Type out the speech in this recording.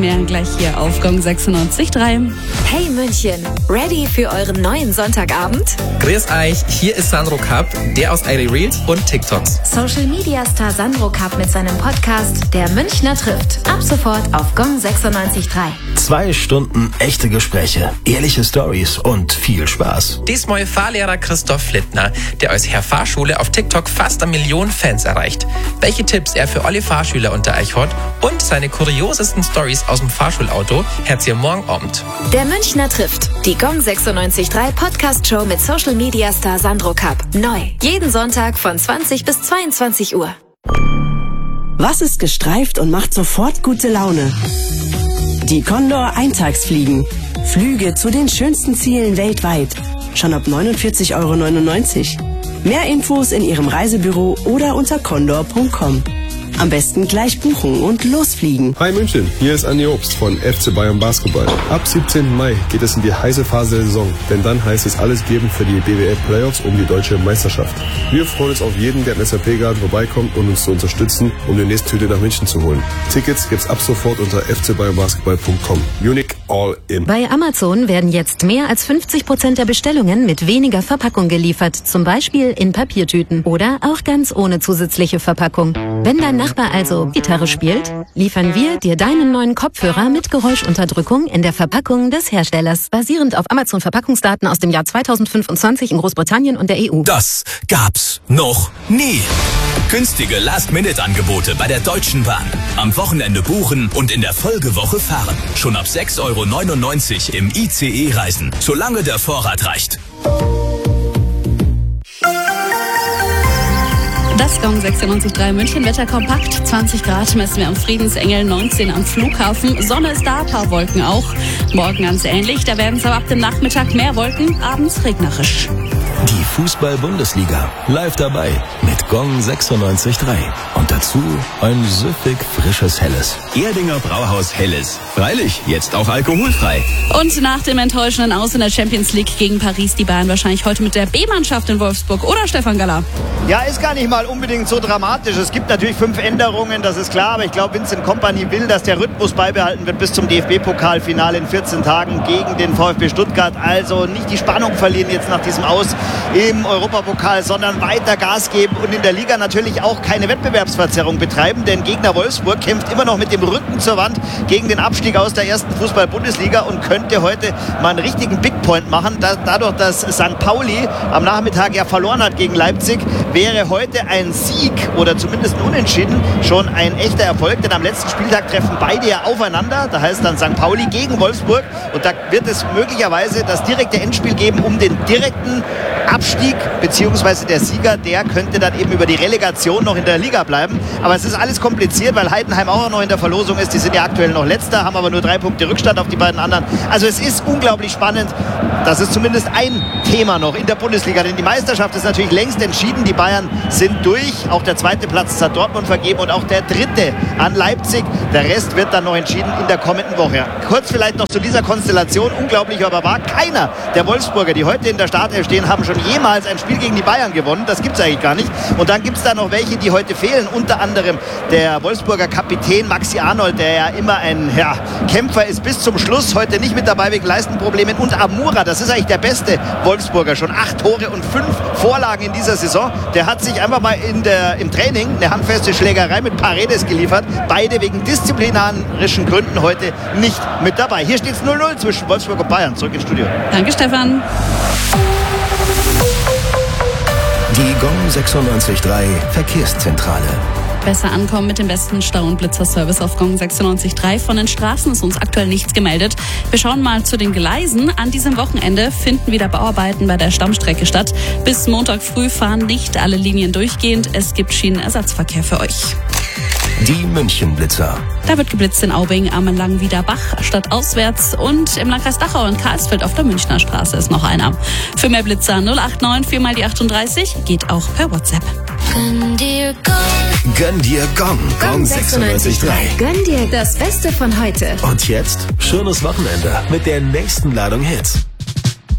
Mehr gleich hier auf Gong 96.3. Hey München, ready für euren neuen Sonntagabend? Grüß euch, hier ist Sandro Kapp, der aus ID Reels und TikToks. Social Media Star Sandro Kapp mit seinem Podcast Der Münchner trifft. Ab sofort auf Gong 96.3. 2 Stunden echte Gespräche, ehrliche Stories und viel Spaß. Diesmal Fahrlehrer Christoph Flittner, der als Herr Fahrschule auf TikTok fast 1 Million Fans erreicht. Welche Tipps er für alle Fahrschüler unter euch hat und seine kuriosesten Stories aus dem Fahrschulauto, hört ihr morgen Abend. Der Münchner trifft. Die Gong 96.3 Podcast-Show mit Social Media Star Sandro Kapp. Neu. Jeden Sonntag von 20 bis 22 Uhr. Was ist gestreift und macht sofort gute Laune? Die Condor Eintagsfliegen. Flüge zu den schönsten Zielen weltweit. Schon ab 49,99 €. Mehr Infos in Ihrem Reisebüro oder unter condor.com. Am besten gleich buchen und losfliegen. Hi München, hier ist Andi Obst von FC Bayern Basketball. Ab 17. Mai geht es in die heiße Phase der Saison, denn dann heißt es alles geben für die BWL Playoffs um die deutsche Meisterschaft. Wir freuen uns auf jeden, der an SAP-Garden vorbeikommt, um uns zu unterstützen, um die nächste Tüte nach München zu holen. Tickets gibt's ab sofort unter fcbayernbasketball.com. Munich all in. Bei Amazon werden jetzt mehr als 50% der Bestellungen mit weniger Verpackung geliefert, zum Beispiel in Papiertüten oder auch ganz ohne zusätzliche Verpackung. Wenn dein Nachbar also Gitarre spielt, liefern wir dir deinen neuen Kopfhörer mit Geräuschunterdrückung in der Verpackung des Herstellers, basierend auf Amazon-Verpackungsdaten aus dem Jahr 2025 in Großbritannien und der EU. Das gab's noch nie. Günstige Last-Minute-Angebote bei der Deutschen Bahn. Am Wochenende buchen und in der Folgewoche fahren. Schon ab 6,99 € im ICE reisen, solange der Vorrat reicht. Das Gong 96.3 München, Wetter kompakt, 20 Grad messen wir am Friedensengel, 19 am Flughafen. Sonne ist da, paar Wolken auch. Morgen ganz ähnlich, da werden es aber ab dem Nachmittag mehr Wolken, abends regnerisch. Die Fußball-Bundesliga live dabei mit Gong 96.3. Und dazu ein süffig frisches Helles. Erdinger Brauhaus Helles. Freilich, jetzt auch alkoholfrei. Und nach dem enttäuschenden Aus in der Champions League gegen Paris die Bayern wahrscheinlich heute mit der B-Mannschaft in Wolfsburg, oder Stefan Galler? Ja, ist gar nicht mal unbedingt so dramatisch. Es gibt natürlich 5 Änderungen, das ist klar. Aber ich glaube, Vincent Kompany will, dass der Rhythmus beibehalten wird bis zum DFB-Pokalfinale in 14 Tagen gegen den VfB Stuttgart. Also nicht die Spannung verlieren jetzt nach diesem Aus im Europapokal, sondern weiter Gas geben und in der Liga natürlich auch keine Wettbewerbsverzerrung betreiben. Denn Gegner Wolfsburg kämpft immer noch mit dem Rücken zur Wand gegen den Abstieg aus der ersten Fußball-Bundesliga und könnte heute mal einen richtigen Big Point machen. Dadurch, dass St. Pauli am Nachmittag ja verloren hat gegen Leipzig, wäre heute ein Sieg oder zumindest ein Unentschieden schon ein echter Erfolg, denn am letzten Spieltag treffen beide ja aufeinander, da heißt dann St. Pauli gegen Wolfsburg und da wird es möglicherweise das direkte Endspiel geben um den direkten Abstieg, beziehungsweise der Sieger, der könnte dann eben über die Relegation noch in der Liga bleiben, aber es ist alles kompliziert, weil Heidenheim auch noch in der Verlosung ist, die sind ja aktuell noch Letzter, haben aber nur 3 Punkte Rückstand auf die beiden anderen, also es ist unglaublich spannend, das ist zumindest ein Thema noch in der Bundesliga, denn die Meisterschaft ist natürlich längst entschieden, die Bayern sind durch, auch der 2. Platz ist an Dortmund vergeben und auch der 3. an Leipzig. Der Rest wird dann noch entschieden in der kommenden Woche. Kurz vielleicht noch zu dieser Konstellation, unglaublich aber wahr, keiner der Wolfsburger, die heute in der Startelf stehen, haben schon jemals ein Spiel gegen die Bayern gewonnen. Das gibt es eigentlich gar nicht. Und dann gibt es da noch welche, die heute fehlen, unter anderem der Wolfsburger Kapitän Maxi Arnold, der ja immer ein Kämpfer ist bis zum Schluss, heute nicht mit dabei wegen Leistenproblemen, und Amura, das ist eigentlich der beste Wolfsburger, schon 8 Tore und 5 Vorlagen in dieser Saison. Der hat sich einfach mal im Training eine handfeste Schlägerei mit Paredes geliefert. Beide wegen disziplinarischen Gründen heute nicht mit dabei. Hier steht es 0-0 zwischen Wolfsburg und Bayern. Zurück ins Studio. Danke, Stefan. Die Gong 96.3 Verkehrszentrale. Besser ankommen mit dem besten Stau- und Blitzerservice auf Gong 96.3. Von den Straßen ist uns aktuell nichts gemeldet. Wir schauen mal zu den Gleisen. An diesem Wochenende finden wieder Bauarbeiten bei der Stammstrecke statt. Bis Montag früh fahren nicht alle Linien durchgehend. Es gibt Schienenersatzverkehr für euch. Die München-Blitzer. Da wird geblitzt in Aubing am Langwiederbach stadtauswärts und im Landkreis Dachau in Karlsfeld auf der Münchner Straße ist noch einer. Für mehr Blitzer 089 4 mal die 38 geht auch per WhatsApp. Gönn dir Gong. Gönn dir Gong. Gong 96.3. Gönn dir das Beste von heute. Und jetzt schönes Wochenende mit der nächsten Ladung Hits.